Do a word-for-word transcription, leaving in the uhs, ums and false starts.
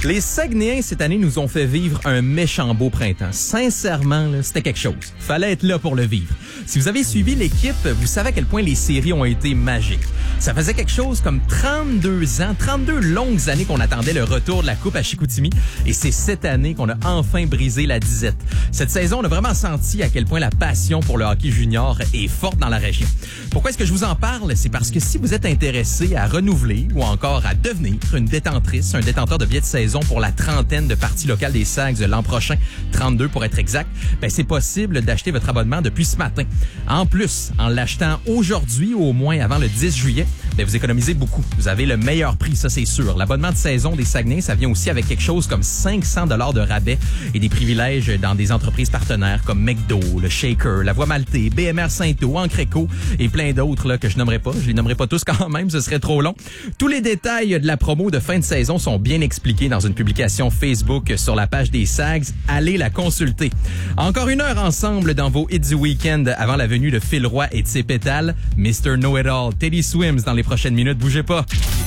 Les Saguenayens, cette année, nous ont fait vivre un méchant beau printemps. Sincèrement, là, c'était quelque chose. Fallait être là pour le vivre. Si vous avez suivi l'équipe, vous savez à quel point les séries ont été magiques. Ça faisait quelque chose comme trente-deux ans, trente-deux longues années qu'on attendait le retour de la Coupe à Chicoutimi. Et c'est cette année qu'on a enfin brisé la disette. Cette saison, on a vraiment senti à quel point la passion pour le hockey junior est forte dans la région. Pourquoi est-ce que je vous en parle? C'est parce que si vous êtes intéressé à renouveler ou encore à devenir une détentrice, un détenteur de billets de saison pour la trentaine de parties locales des Sags l'an prochain, trente-deux pour être exact, ben c'est possible d'acheter votre abonnement depuis ce matin. En plus, en l'achetant aujourd'hui ou au moins avant le dix juillet, ben vous économisez beaucoup. Vous avez le meilleur prix, ça c'est sûr. L'abonnement de saison des Saguenay, ça vient aussi avec quelque chose comme cinq cents dollars de rabais et des privilèges dans des entreprises partenaires comme McDo, le Shaker, La Voie Maltais, B M R Saint-O, Ancreco et plein d'autres là, que je nommerai pas. Je les nommerai pas tous quand même, ce serait trop long. Tous les détails de la promo de fin de saison sont bien expliqués dans une publication Facebook sur la page des Sags. Allez la consulter. Encore une heure ensemble dans vos hits du week-end avant la venue de Phil Roy et de ses pétales. mister Know-It-All, Teddy Swims dans les prochaines minutes. Bougez pas.